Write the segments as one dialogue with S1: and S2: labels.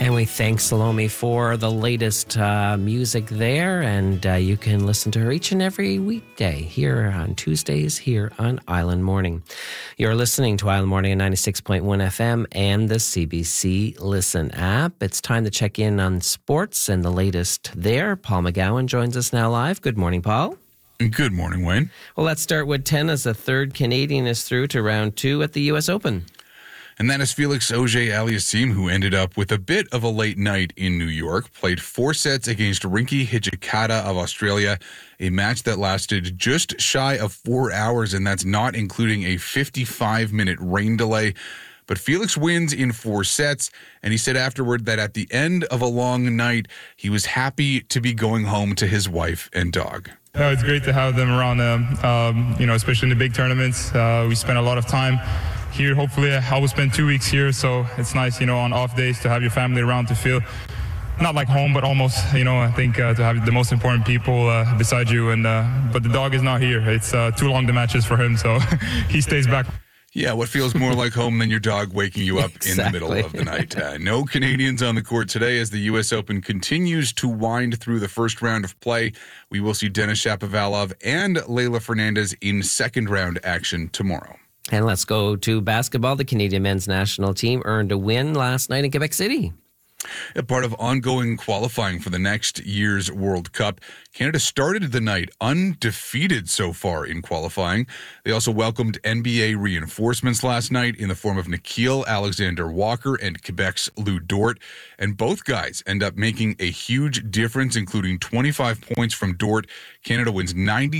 S1: And we thank Salome for the latest music there. And you can listen to her each and every weekday here on Tuesdays here on Island Morning. You're listening to Island Morning on 96.1 FM and the CBC Listen app. It's time to check in on sports and the latest there. Paul McGowan joins us now live. Good morning, Paul.
S2: Good morning, Wayne.
S1: Well, let's start with tennis. A third Canadian is through to round 2 at the U.S. Open.
S2: And that is Felix Auger-Aliassime, who ended up with a bit of a late night in New York. Played 4 sets against Rinky Hijikata of Australia, a match that lasted just shy of 4 hours, and that's not including a 55-minute rain delay. But Felix wins in 4 sets, and he said afterward that at the end of a long night, he was happy to be going home to his wife and dog.
S3: No, it's great to have them around, especially in the big tournaments. We spend a lot of time here. Hopefully I will spend 2 weeks here, so it's nice, on off days to have your family around, to feel not like home, but almost, I think to have the most important people beside you. And but the dog is not here. It's too long the matches for him, so he stays back.
S2: Yeah, what feels more like home than your dog waking you up in the middle of the night. No Canadians on the court today as the U.S. Open continues to wind through the first round of play. We will see Denis Shapovalov and Leylah Fernandez in second round action tomorrow.
S1: And let's go to basketball. The Canadian men's national team earned a win last night in Quebec City.
S2: A part of ongoing qualifying for the next year's World Cup, Canada started the night undefeated so far in qualifying. They also welcomed NBA reinforcements last night in the form of Nickeil Alexander-Walker and Quebec's Lou Dort. And both guys end up making a huge difference, including 25 points from Dort. Canada wins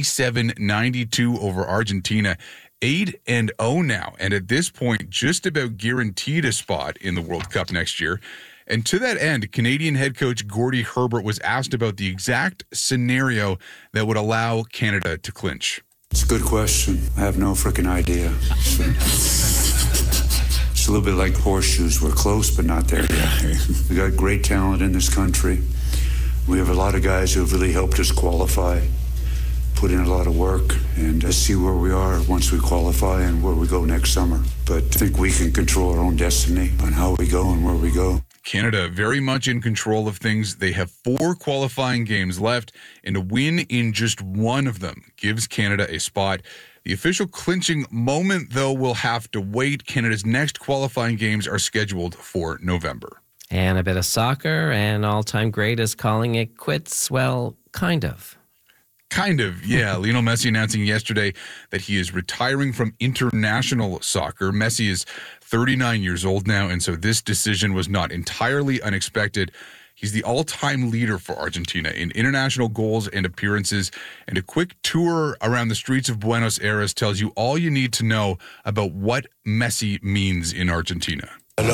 S2: 97-92 over Argentina. 8-0 now, and at this point, just about guaranteed a spot in the World Cup next year. And to that end, Canadian head coach Gordie Herbert was asked about the exact scenario that would allow Canada to clinch.
S4: It's a good question. I have no freaking idea. It's a little bit like horseshoes. We're close, but not there yet. We got great talent in this country. We have a lot of guys who have really helped us qualify. Put in a lot of work, and let's see where we are once we qualify and where we go next summer. But I think we can control our own destiny on how we go and where we go.
S2: Canada very much in control of things. They have 4 qualifying games left, and a win in just one of them gives Canada a spot. The official clinching moment, though, will have to wait. Canada's next qualifying games are scheduled for November.
S1: And a bit of soccer, and all-time great is calling it quits. Well, kind of.
S2: Kind of, yeah. Lionel Messi announcing yesterday that he is retiring from international soccer. Messi is 39 years old now, and so this decision was not entirely unexpected. He's the all-time leader for Argentina in international goals and appearances, and a quick tour around the streets of Buenos Aires tells you all you need to know about what Messi means in Argentina.
S5: I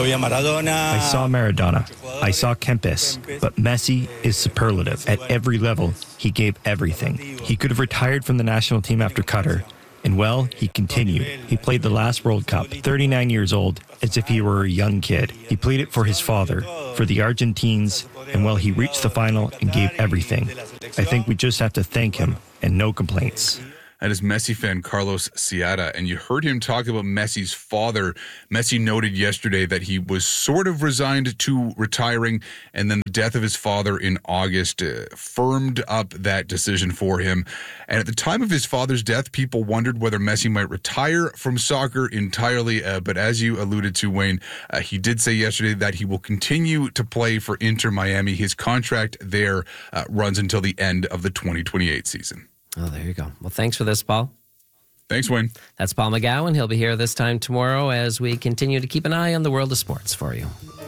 S5: saw Maradona. I saw Kempes. But Messi is superlative. At every level, he gave everything. He could have retired from the national team after Qatar. And, well, he continued. He played the last World Cup, 39 years old, as if he were a young kid. He played it for his father, for the Argentines, and, well, he reached the final and gave everything. I think we just have to thank him, and no complaints.
S2: That is Messi fan Carlos Ciada, and you heard him talk about Messi's father. Messi noted yesterday that he was sort of resigned to retiring, and then the death of his father in August firmed up that decision for him. And at the time of his father's death, people wondered whether Messi might retire from soccer entirely, but as you alluded to, Wayne, he did say yesterday that he will continue to play for Inter Miami. His contract there runs until the end of the 2028 season.
S1: Oh, there you go. Well, thanks for this, Paul.
S2: Thanks, Wayne.
S1: That's Paul McGowan. He'll be here this time tomorrow as we continue to keep an eye on the world of sports for you.